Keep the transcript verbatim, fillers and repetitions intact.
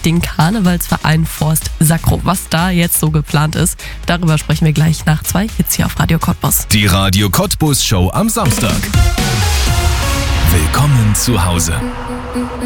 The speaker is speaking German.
den Karnevalsverein Forst Sakro. Was da jetzt so geplant ist, darüber sprechen wir gleich nach zwei Hits hier auf Radio Cottbus. Die Radio Cottbus Show am Samstag. Willkommen zu Hause.